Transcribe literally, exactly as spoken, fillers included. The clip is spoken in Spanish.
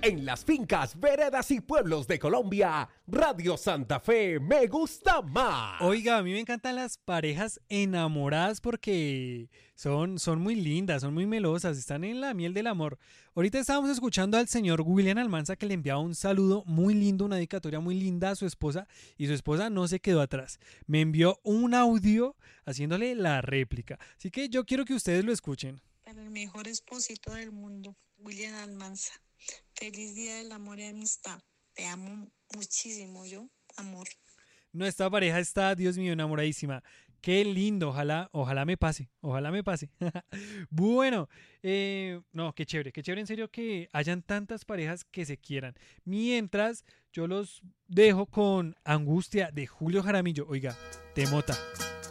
En las fincas, veredas y pueblos de Colombia, Radio Santa Fe me gusta más. Oiga, a mí me encantan las parejas enamoradas porque son, son muy lindas, son muy melosas, están en la miel del amor. Ahorita estábamos escuchando al señor William Almanza que le enviaba un saludo muy lindo, una dedicatoria muy linda a su esposa y su esposa no se quedó atrás. Me envió un audio haciéndole la réplica. Así que yo quiero que ustedes lo escuchen. Para el mejor esposito del mundo, William Almanza. Feliz día del amor y amistad. Te amo muchísimo, yo, amor. Nuestra pareja está, Dios mío, enamoradísima. Qué lindo, ojalá, ojalá me pase, ojalá me pase. Bueno, eh, no, qué chévere, qué chévere en serio que hayan tantas parejas que se quieran. Mientras yo los dejo con Angustia de Julio Jaramillo. Oiga, Temota.